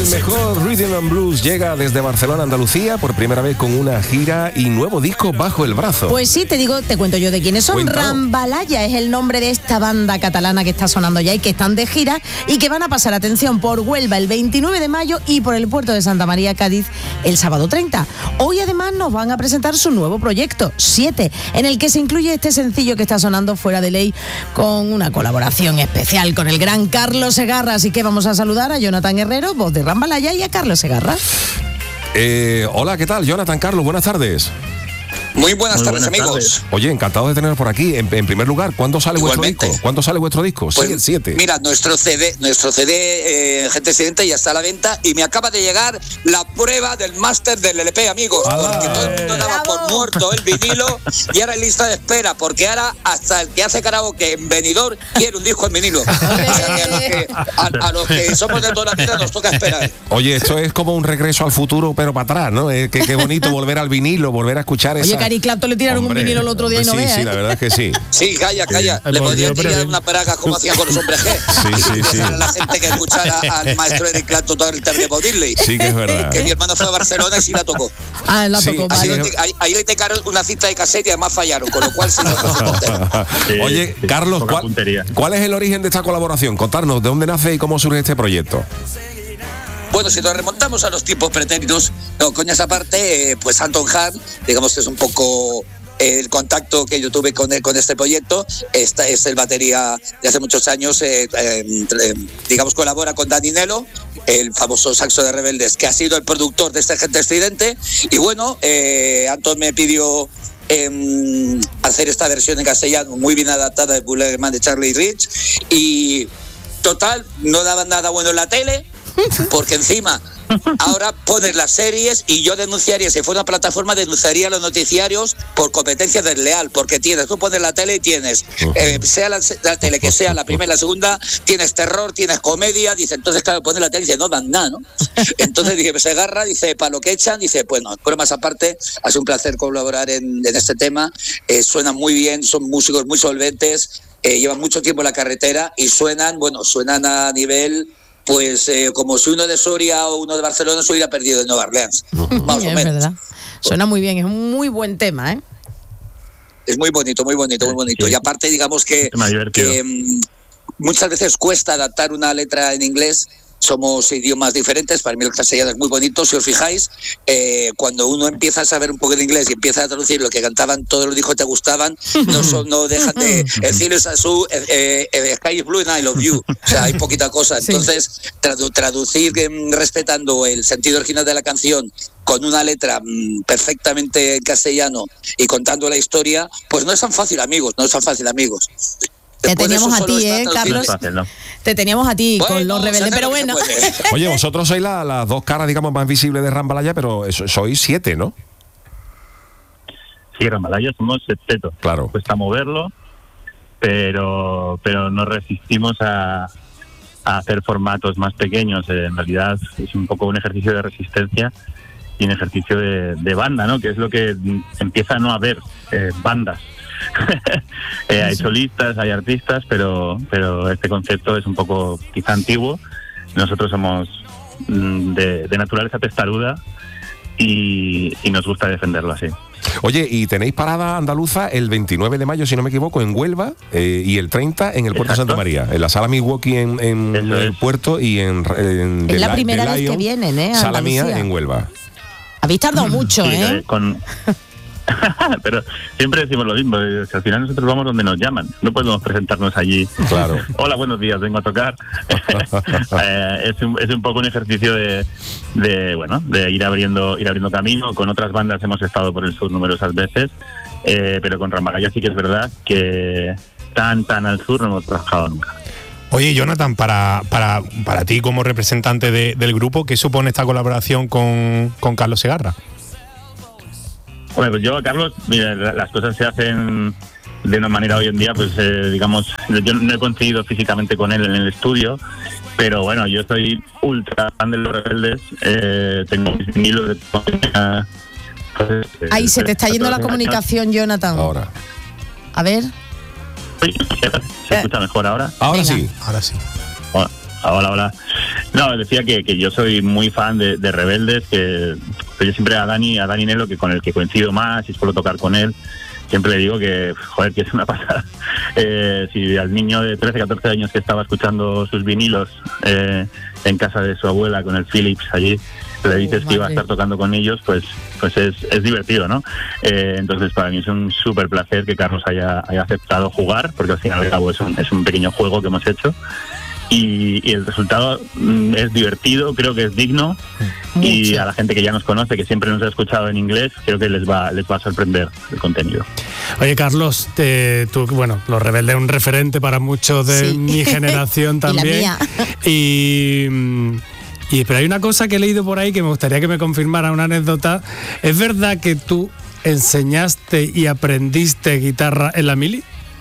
mejor Rhythm and Blues llega desde Barcelona, Andalucía, por primera vez con una gira y nuevo disco bajo el brazo. Pues sí, te cuento yo de quiénes son. Cuéntalo. Rambalaya es el nombre de esta banda catalana que está sonando ya y que están de gira y que van a pasar, atención, por Huelva el 29 de mayo y por el puerto de Santa María, Cádiz, el sábado 30. Hoy además nos van a presentar su nuevo proyecto, 7, en el que se incluye este sencillo que está sonando, Fuera de Ley, con una colaboración especial con el gran Carlos Segarra. Así que vamos a saludar a Jonathan Herrero, voz de Rambalaya, y a Carlos Segarra. Hola, ¿qué tal? Jonathan, Carlos, buenas tardes. Muy buenas tardes, amigos. Oye, encantado de teneros por aquí. En primer lugar, ¿cuándo sale vuestro disco? ¿Cuándo sale vuestro disco? Pues, Sí, el 7. Mira, nuestro CD, Gente Excelente, ya está a la venta y me acaba de llegar la prueba del máster del LP, amigos. Porque todo el mundo daba por muerto el vinilo y ahora en lista de espera, porque ahora hasta el que hace karaoke en Benidorm quiere un disco en vinilo. O sea, que a los que somos de toda la vida nos toca esperar. Oye, esto es como un regreso al futuro, pero para atrás, ¿no? Qué bonito volver al vinilo, volver a escuchar esa... Oye, Cari Clapton le tiraron un vinilo el otro día y no veas. Sí, la verdad es que sí. Sí, calla. Le podrían tirar una paraga como hacían con los hombres G. Sí. A la gente que escuchara al maestro Eric Clapton todo el tema de Bob Dylan. Sí, que es verdad. Que mi hermano fue a Barcelona y sí la tocó. Ah, la tocó, vale. Ahí le tocaron una cinta de cassette y además fallaron, con lo cual sí. Oye, Carlos, ¿cuál es el origen de esta colaboración? Contarnos, ¿de dónde nace y cómo surge este proyecto? Bueno, si nos remontamos a los tiempos pretéritos, coñas aparte, pues Anton Hart, digamos que es un poco el contacto que yo tuve con este proyecto. Esta es el batería de hace muchos años, digamos, colabora con Dani Nelo, el famoso saxo de Rebeldes, que ha sido el productor de este Gente Estridente. Y bueno, Anton me pidió hacer esta versión en castellano muy bien adaptada de Bullerman de Charlie Rich, y total, no daba nada bueno en la tele, porque encima ahora pones las series y yo denunciaría, si fuera una plataforma, denunciaría a los noticiarios por competencia desleal, porque tú pones la tele y tienes, sea la tele que sea, la primera, la segunda, tienes terror, tienes comedia, dice, entonces claro, pones la tele y dice, no dan nada, ¿no? Entonces dije, pues Segarra, dice, para lo que echan, dice, bueno, bromas aparte, ha sido un placer colaborar en este tema, suenan muy bien, son músicos muy solventes, llevan mucho tiempo en la carretera y suenan a nivel... Pues como si uno de Soria o uno de Barcelona se hubiera perdido en Nueva Orleans. Más o menos. Verdad. Suena muy bien, es un muy buen tema, ¿eh? Es muy bonito. Sí. Y aparte, digamos que muchas veces cuesta adaptar una letra en inglés. Somos idiomas diferentes, para mí el castellano es muy bonito, si os fijáis, cuando uno empieza a saber un poco de inglés y empieza a traducir lo que cantaban todos los hijos que te gustaban, no dejan de, el cielo es azul, sky is blue and I love you, o sea, hay poquita cosa, entonces traducir respetando el sentido original de la canción con una letra perfectamente en castellano y contando la historia, pues no es tan fácil, amigos. Te teníamos a ti, Carlos. Te teníamos a ti con Los Rebeldes, pero bueno. Oye, vosotros sois las dos caras, digamos, más visibles de Rambalaya, pero sois 7, ¿no? Sí, Rambalaya somos 7. Claro. Cuesta moverlo, pero nos resistimos a hacer formatos más pequeños. En realidad es un poco un ejercicio de resistencia y un ejercicio de banda, ¿no? Que es lo que empieza a no haber bandas. Hay solistas, hay artistas, pero este concepto es un poco quizá antiguo. Nosotros somos de naturaleza testaruda y nos gusta defenderlo así. Oye, y tenéis parada andaluza el 29 de mayo, si no me equivoco, en Huelva, y el 30 en el puerto de Santa María, en la Sala Milwaukee en el puerto, y en es la primera vez que vienen, Sala Mía en Huelva. Habéis tardado mucho, sí, pero siempre decimos lo mismo, que al final nosotros vamos donde nos llaman, no podemos presentarnos allí. Claro. Hola, buenos días, vengo a tocar. Es un poco un ejercicio de ir abriendo camino. Con otras bandas hemos estado por el sur numerosas veces, pero con Rambalaya sí que es verdad que tan al sur no hemos trabajado nunca. Oye, Jonathan, para ti como representante del grupo, ¿qué supone esta colaboración con Carlos Segarra? Bueno, pues yo, Carlos, mira, las cosas se hacen de una manera hoy en día, pues digamos, yo no he coincidido físicamente con él en el estudio, pero bueno, yo soy ultra fan de Los Rebeldes, tengo mis vinilos de... Ahí se te está yendo la comunicación, Jonathan. Ahora. A ver. ¿Se escucha mejor ahora? Ahora sí. Ahora sí. Hola. No, decía que yo soy muy fan de Rebeldes, que yo siempre a Dani Nelo, que con el que coincido más y suelo tocar con él, siempre le digo que, joder, que es una pasada. Si al niño de 13, 14 años que estaba escuchando sus vinilos en casa de su abuela con el Philips allí, le dices que iba a estar tocando con ellos, pues es divertido, ¿no? Entonces para mí es un súper placer que Carlos haya aceptado jugar, porque al final y al cabo es un pequeño juego que hemos hecho. Y el resultado es divertido, creo que es digno. Mucho. Y a la gente que ya nos conoce, que siempre nos ha escuchado en inglés, creo que les va a sorprender el contenido. Oye, Carlos, tú, bueno, Los Rebeldes es un referente para muchos de mi generación también. Y la mía. Pero hay una cosa que he leído por ahí que me gustaría que me confirmara, una anécdota. ¿Es verdad que tú enseñaste y aprendiste guitarra en la mili?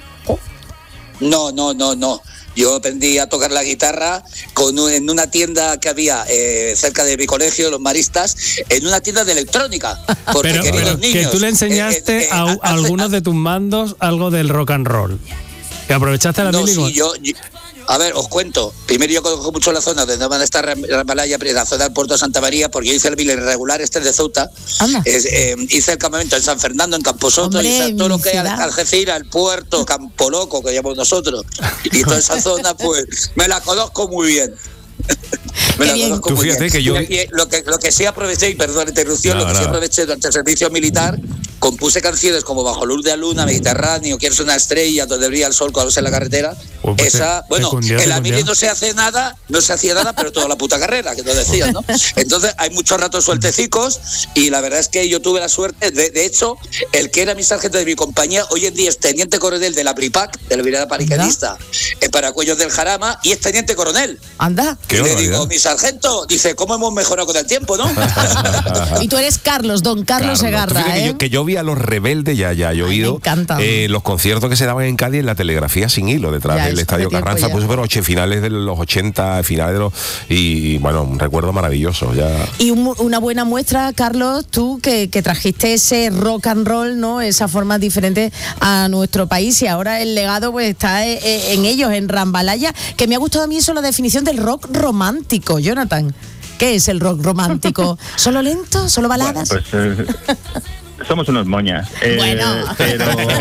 No. Yo aprendí a tocar la guitarra en una tienda que había cerca de mi colegio, Los Maristas, en una tienda de electrónica. Pero niños, que tú le enseñaste a algunos de tus mandos algo del rock and roll. ¿Que aprovechaste la mili? Sí, yo, a ver, os cuento. Primero, yo conozco mucho la zona donde van a estar Rambalaya, la zona del puerto de Santa María, porque yo hice el mili regular de Ceuta. Hice el campamento en San Fernando, en Camposoto, y hice todo lo que es Algeciras, el puerto, Campo Loco, que llamamos nosotros. Y toda esa zona, pues, me la conozco muy bien. Me la conozco muy bien. Que yo... lo que sí aproveché, y perdón la interrupción, sí aproveché durante el servicio militar, compuse canciones como Bajo luz de la luna, Mediterráneo, Quiero ser una estrella, Donde brilla el sol cuando en la carretera. Esa, en la mili no se hacía nada, pero toda la puta carrera, que lo decías, ¿no? Entonces hay muchos ratos sueltecicos, y la verdad es que yo tuve la suerte, de hecho, el que era mi sargento de mi compañía, hoy en día es teniente coronel de la Pripac, de la Brigada Paracaidista, en Paracuellos del Jarama, y es teniente coronel. Anda. Y le digo, mi sargento, dice, ¿cómo hemos mejorado con el tiempo, no? Y tú eres don Carlos Segarra, ¿eh? Que yo vi a Los Rebeldes, ya he oído los conciertos que se daban en Cádiz en la telegrafía sin hilo, detrás del Estadio Carranza, pues pero finales de los 80, finales de los... Y bueno, un recuerdo maravilloso. Ya. Y una buena muestra, Carlos, tú que trajiste ese rock and roll, ¿no? Esa forma diferente a nuestro país, y ahora el legado pues está en ellos, en Rambalaya, que me ha gustado a mí eso, la definición del rock romántico, Jonathan. ¿Qué es el rock romántico? ¿Solo lento? ¿Solo baladas? Bueno, pues, somos unos moñas. Bueno. Pero...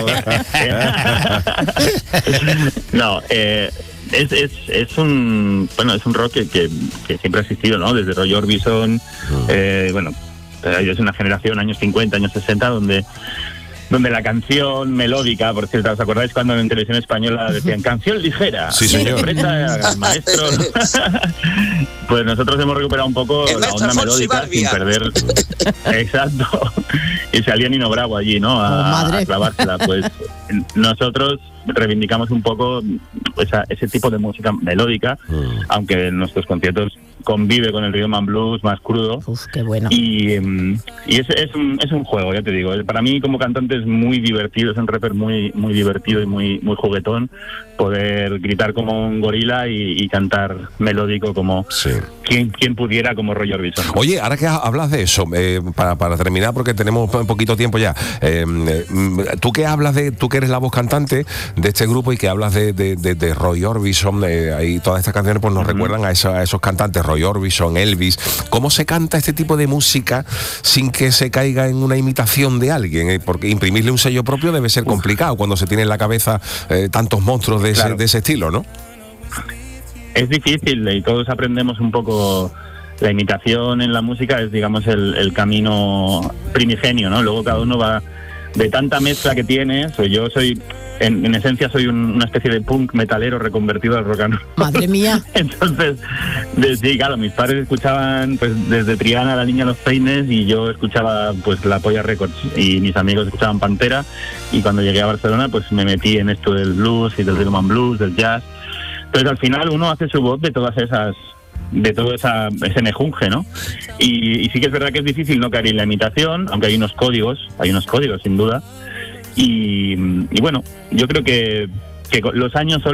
no, es un rock que siempre ha existido, ¿no? Desde Roy Orbison, es una generación, años 50, años 60, donde la canción melódica, por cierto, ¿os acordáis cuando en televisión española decían canción ligera? Sí, señor. Al maestro. Pues nosotros hemos recuperado un poco la onda melódica sin perder. Exacto. Y salía Nino Bravo allí, ¿no? A clavársela. Pues nosotros reivindicamos un poco ese tipo de música melódica, aunque en nuestros conciertos convive con el rhythm and blues más crudo. Uf, qué bueno. Y es un juego, ya te digo. Para mí como cantante es muy divertido, es un rapper muy muy divertido y muy muy juguetón, poder gritar como un gorila y cantar melódico como quien pudiera, como Roy Orbison. Oye, ahora que hablas de eso, para terminar, porque tenemos un poquito tiempo ya, tú que eres la voz cantante de este grupo y que hablas de Roy Orbison, ahí todas estas canciones pues nos recuerdan a esos cantantes, Roy Orbison, Elvis. ¿Cómo se canta este tipo de música sin que se caiga en una imitación de alguien? Porque imprimirle un sello propio debe ser complicado cuando se tiene en la cabeza tantos monstruos de ese estilo, ¿no? Es difícil, y todos aprendemos un poco. La imitación en la música es, digamos, el camino primigenio, ¿no? Luego cada uno va de tanta mezcla que tiene. Yo soy, en esencia, soy una especie de punk metalero reconvertido al rock and roll. Madre mía. Entonces, sí, claro, mis padres escuchaban pues desde Triana, La Niña Los Peines, y yo escuchaba pues La Polla Records, y mis amigos escuchaban Pantera, y cuando llegué a Barcelona pues me metí en esto del blues y del rhythm and blues, del jazz. Entonces al final uno hace su voz de todas esas, de todo ese mejunje, ¿no? Y sí que es verdad que es difícil no caer en la imitación, aunque hay unos códigos sin duda. Y bueno, yo creo que los años son